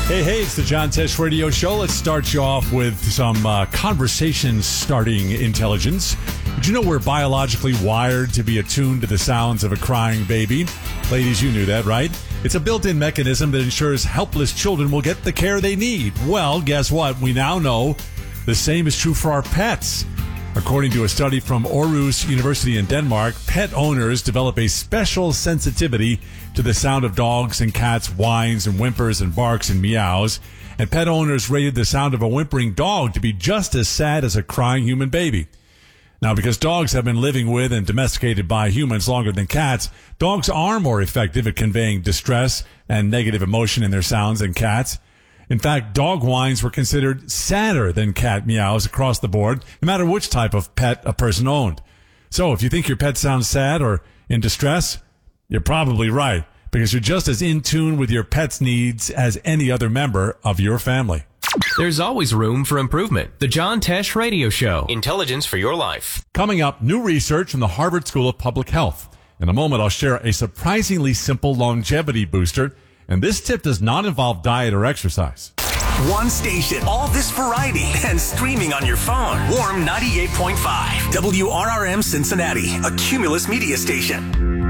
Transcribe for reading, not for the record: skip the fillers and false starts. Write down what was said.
Hey, it's the John Tesh Radio Show. Let's start you off with some conversation-starting intelligence. Did you know we're biologically wired to be attuned to the sounds of a crying baby? Ladies, you knew that, right? It's a built-in mechanism that ensures helpless children will get the care they need. Well, guess what? We now know the same is true for our pets. According to a study from Aarhus University in Denmark, pet owners develop a special sensitivity to the sound of dogs and cats' whines and whimpers and barks and meows. And pet owners rated the sound of a whimpering dog to be just as sad as a crying human baby. Now, because dogs have been living with and domesticated by humans longer than cats, dogs are more effective at conveying distress and negative emotion in their sounds than cats. In fact, dog whines were considered sadder than cat meows across the board, no matter which type of pet a person owned. So if you think your pet sounds sad or in distress, you're probably right, because you're just as in tune with your pet's needs as any other member of your family. There's always room for improvement. The John Tesh Radio Show. Intelligence for your life. Coming up, new research from the Harvard School of Public Health. In a moment, I'll share a surprisingly simple longevity booster. And this tip does not involve diet or exercise. One station, all this variety, and streaming on your phone. Warm 98.5, WRRM Cincinnati, a Cumulus media station.